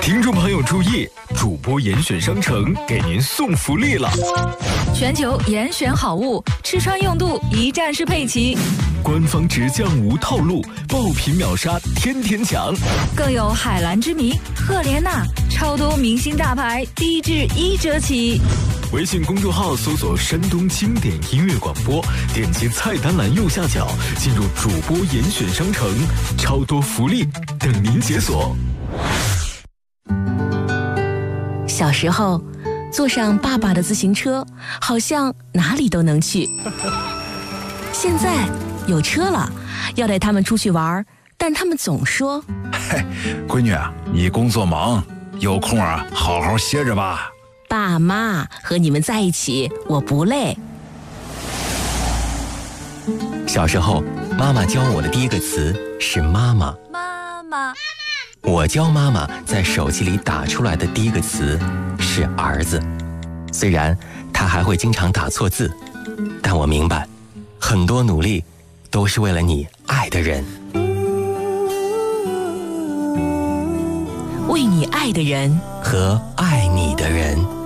听众朋友注意，主播严选商城给您送福利了！ 全球严选好物，吃穿用度一站式配齐， 官方直降无套路，爆品秒杀天天抢， 更有海蓝之谜、赫莲娜，超多明星大牌，低至1折起。 微信公众号搜索山东经典音乐广播，点击菜单栏右下角进入主播严选商城，超多福利等您解锁。 小时候坐上爸爸的自行车，好像哪里都能去。现在有车了，要带他们出去玩，但他们总说： 嘿，闺女啊，你工作忙，有空啊好好歇着吧。 爸妈，和你们在一起我不累。 小时候，妈妈教我的第一个词是妈妈。 妈妈。 我教妈妈在手机里打出来的第一个词是儿子。虽然她还会经常打错字，但我明白，很多努力都是为了你爱的人。 为你爱的人和爱你的人。